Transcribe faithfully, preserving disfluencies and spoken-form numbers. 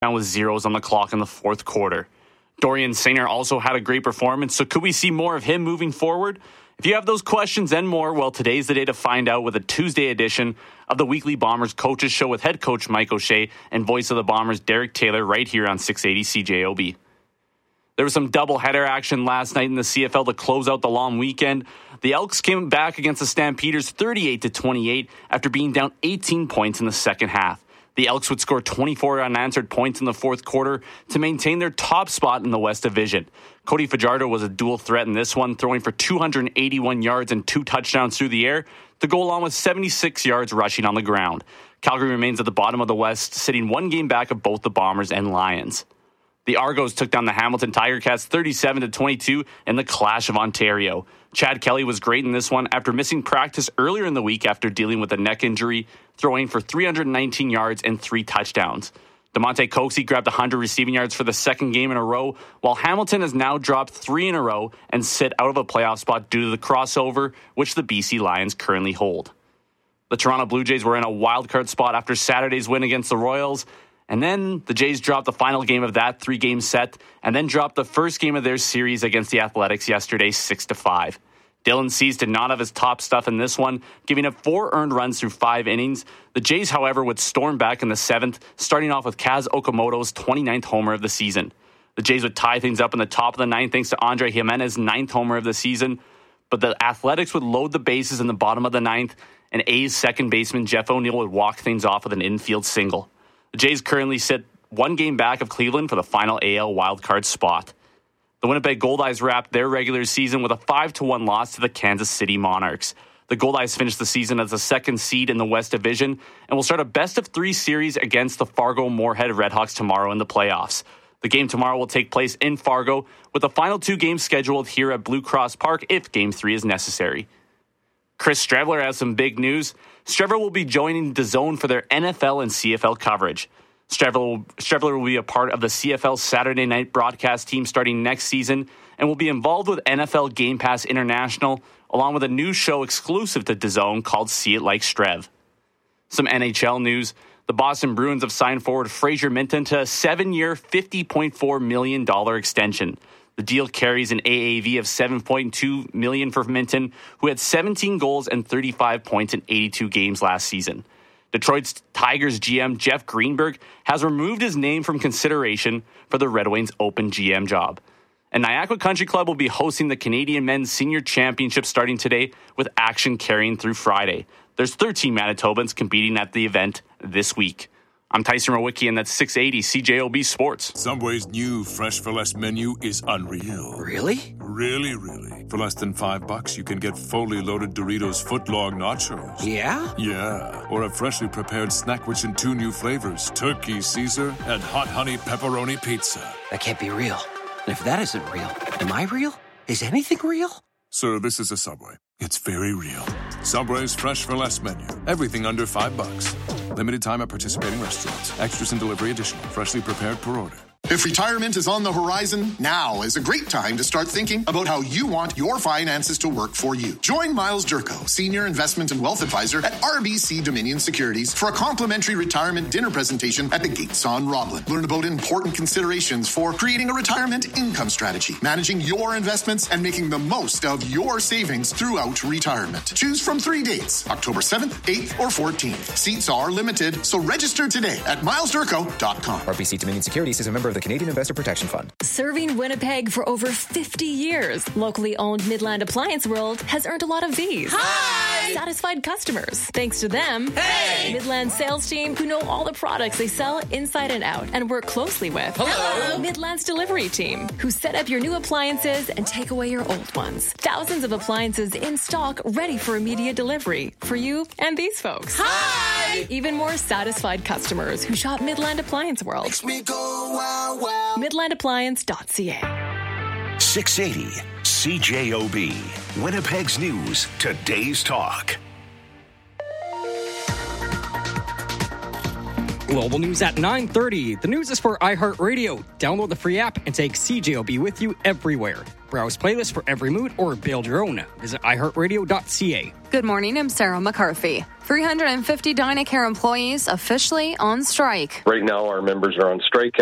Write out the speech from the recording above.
Now with zeros on the clock in the fourth quarter. Dorian Singer also had a great performance, so could we see more of him moving forward? If you have those questions and more, well, today's the day to find out with a Tuesday edition of the Weekly Bombers Coaches Show with head coach Mike O'Shea and voice of the Bombers Derek Taylor right here on six eighty C J O B. There was some doubleheader action last night in the C F L to close out the long weekend. The Elks came back against the Stampeders thirty-eight to twenty-eight after being down eighteen points in the second half. The Elks would score twenty-four unanswered points in the fourth quarter to maintain their top spot in the West Division. Cody Fajardo was a dual threat in this one, throwing for two hundred eighty-one yards and two touchdowns through the air to go along with seventy-six yards rushing on the ground. Calgary remains at the bottom of the West, sitting one game back of both the Bombers and Lions. The Argos took down the Hamilton Tiger Cats thirty-seven to twenty-two in the Clash of Ontario. Chad Kelly was great in this one after missing practice earlier in the week after dealing with a neck injury, throwing for three hundred nineteen yards and three touchdowns. DeMonte Coxey grabbed one hundred receiving yards for the second game in a row, while Hamilton has now dropped three in a row and sit out of a playoff spot due to the crossover, which the B C Lions currently hold. The Toronto Blue Jays were in a wildcard spot after Saturday's win against the Royals, and then the Jays dropped the final game of that three-game set, and then dropped the first game of their series against the Athletics yesterday, six to five. Dylan Cease did not have his top stuff in this one, giving up four earned runs through five innings. The Jays, however, would storm back in the seventh, starting off with Kaz Okamoto's twenty-ninth homer of the season. The Jays would tie things up in the top of the ninth thanks to Andre Jimenez's ninth homer of the season, but the Athletics would load the bases in the bottom of the ninth, and A's second baseman Jeff O'Neill would walk things off with an infield single. The Jays currently sit one game back of Cleveland for the final A L wildcard spot. The Winnipeg Goldeyes wrapped their regular season with a five to one loss to the Kansas City Monarchs. The Goldeyes finished the season as the second seed in the West Division and will start a best-of-three series against the Fargo-Moorhead Redhawks tomorrow in the playoffs. The game tomorrow will take place in Fargo, with the final two games scheduled here at Blue Cross Park if Game three is necessary. Chris Streveler has some big news. Streveler will be joining DAZN for their N F L and C F L coverage. Streveler will, Streveler will be a part of the C F L Saturday night broadcast team starting next season and will be involved with N F L Game Pass International, along with a new show exclusive to DAZN called See It Like Strev. Some N H L news. The Boston Bruins have signed forward Fraser Minton to a seven-year, fifty point four million dollars extension. The deal carries an A A V of seven point two million dollars for Minton, who had seventeen goals and thirty-five points in eighty-two games last season. Detroit's Tigers G M Jeff Greenberg has removed his name from consideration for the Red Wings open G M job. And Niagara Country Club will be hosting the Canadian Men's Senior Championship starting today, with action carrying through Friday. There's thirteen Manitobans competing at the event this week. I'm Tyson Rowicki, and that's six eighty C J O B Sports. Subway's new Fresh for Less menu is unreal. Really? Really, really. For less than five bucks, you can get fully loaded Doritos footlong nachos. Yeah? Yeah. Or a freshly prepared snack which in two new flavors, turkey Caesar and hot honey pepperoni pizza. That can't be real. And if that isn't real, am I real? Is anything real? Sir, this is a Subway. It's very real. Subway's Fresh for Less menu. Everything under five bucks. Limited time at participating restaurants. Extras and delivery additional. Freshly prepared per order. If retirement is on the horizon, now is a great time to start thinking about how you want your finances to work for you. Join Miles Durko, Senior Investment and Wealth Advisor at R B C Dominion Securities, for a complimentary retirement dinner presentation at the Gates on Roblin. Learn about important considerations for creating a retirement income strategy, managing your investments, and making the most of your savings throughout retirement. Choose from three dates, October seventh, eighth, or fourteenth. Seats are limited, so register today at miles durko dot com. R B C Dominion Securities is a member of the Canadian Investor Protection Fund. Serving Winnipeg for over fifty years, locally owned Midland Appliance World has earned a lot of these. Hi! Satisfied customers. Thanks to them, hey! Midland sales team who know all the products they sell inside and out and work closely with. Hello! Midland's delivery team who set up your new appliances and take away your old ones. Thousands of appliances in stock ready for immediate delivery for you and these folks. Hi! Even more satisfied customers who shop Midland Appliance World. Makes me go wow wow. midland appliance dot c a. six eighty C J O B. Winnipeg's News. Today's Talk. Global News at nine thirty. The news is for iHeartRadio. Download the free app and take C J O B with you everywhere. Browse playlists for every mood or build your own. Visit i heart radio dot c a. Good morning, I'm Sarah McCarthy. three hundred fifty Dynacare employees officially on strike. Right now, our members are on strike.